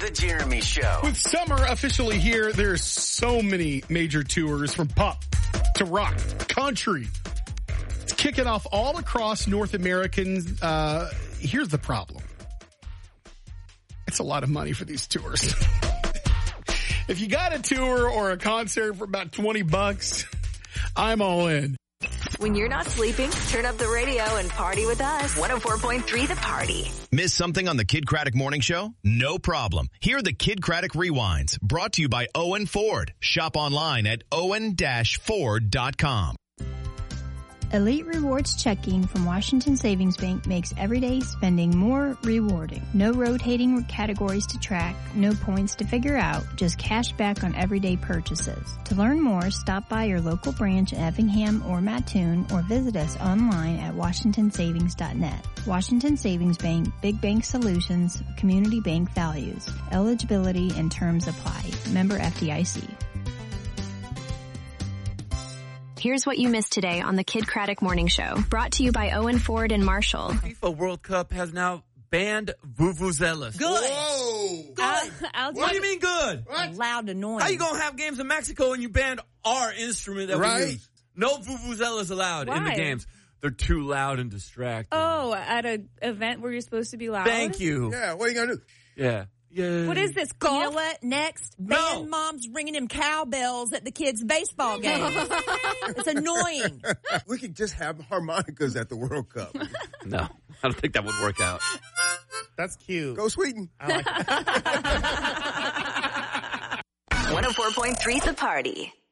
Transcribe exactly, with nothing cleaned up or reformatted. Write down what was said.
The Jeremy Show. With summer officially here, there's so many major tours from pop to rock, country. It's kicking off all across North American. Uh, here's the problem. It's a lot of money for these tours. If you got a tour or a concert for about twenty bucks, I'm all in. When you're not sleeping, turn up the radio and party with us. one oh four point three The Party. Miss something on the Kid Craddock Morning Show? No problem. Hear the Kid Craddock Rewinds, brought to you by Owen Ford. Shop online at owen dash ford dot com. Elite Rewards checking from Washington Savings Bank makes everyday spending more rewarding. No rotating categories to track, no points to figure out, just cash back on everyday purchases. To learn more, stop by your local branch in Effingham or Mattoon or visit us online at washington savings dot net. Washington Savings Bank, Big Bank Solutions, Community Bank Values. Eligibility and terms apply. Member F D I C. Here's what you missed today on the Kid Craddock Morning Show. Brought to you by Owen Ford and Marshall. FIFA World Cup has now banned vuvuzelas. Good. Whoa. Good. I'll, I'll What do you mean good? What? Loud, annoying. How you gonna have games in Mexico and you banned our instrument that Right. we use? No vuvuzelas allowed in the Why? games. They're too loud and distracting. Oh, at an event where you're supposed to be loud? Thank you. Yeah, what are you going to do? Yeah. Yeah. What is this, You know golf? what? Next, No. band moms ringing them cowbells at the kids' baseball games. It's annoying. We could just have harmonicas at the World Cup. No, I don't think that would work out. That's cute. Go Sweden. I like one oh four point three The Party.